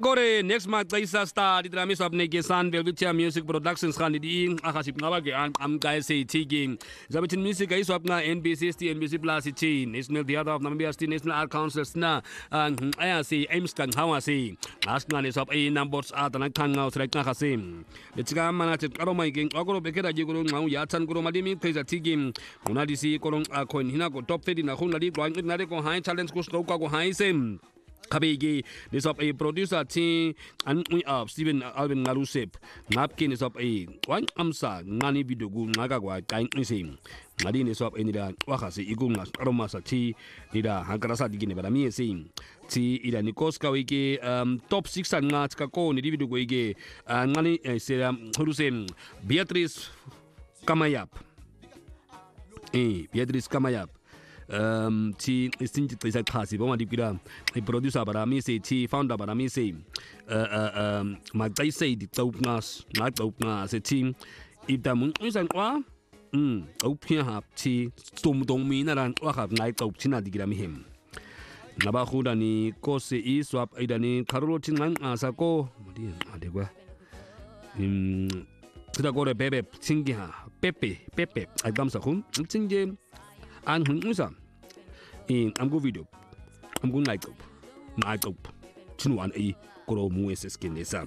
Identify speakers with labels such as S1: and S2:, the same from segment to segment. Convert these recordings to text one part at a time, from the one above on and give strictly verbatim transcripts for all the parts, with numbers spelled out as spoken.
S1: Kore next month Isa Star di drama sop ne Gesan Velvetia Music Productions kan di akasip nga ba ge am guys say tiging zabitin music ay sop nga N B C S T N B C Plus T National Theatre of Namibia State National Art Council na ay si Ames kan hawa si last nga ni sop ay numbers at na kan nga select nga kasim let's ga mana tet karo mai ging agoro bekeda ji guru ngau ya chan guru madimi kaisa tiging una di si korong akon hina ko top thirty na khun la di gwang na de ko high challenge ko slow ka ko high sim Kabigi, this of a producer team and we up Stephen Alvin Narusep. Napkin is up a one amsa, Nani Vidugu, Nagagua, kind missing. Nadine is up any that Wakasi, Igunas, Romasa tea, Nida, Hankarasa Digini, but I mean, saying tea, Ida Nikoska Wiki, um, top six and Nats Kako, Nidividu Wege, and Nani, I say, um, who to say, Beatrice Kamayap. Eh, Beatrice Kamayap. Um, ti istinji tisa kasi ba madi kira i producer bara mi say ti founder bara mi say uh uh um magdai say di taup nas na taup na se team ida mun isan kwa um taup hia hap ti tum dong mi na ran wa khap nai taup china di kira mi hem na ba khuda ni ko se i swap ida ni kharolo tin ngan asa ko madi ade kwa um kida ko re bebe chingi ha pepe pepe ai dam sa khum chinge an hun usa in am go video am go like up like up chin wan e koro mu es skin esa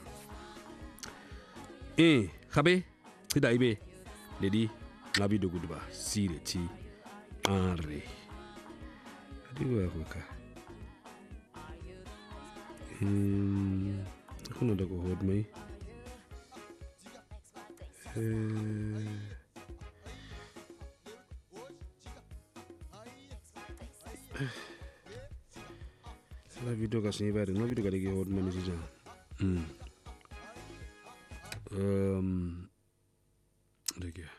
S1: eh khabe tida ibe lady na video good ba sire ti are adiwa ko ka hmm kono da ko hod mai eh la video ka sini bare no video ka dege hod mami sija hmm um dege